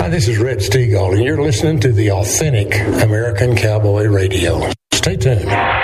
Hi, this is Red Steagall, and you're listening to the Authentic American Cowboy Radio. Stay tuned.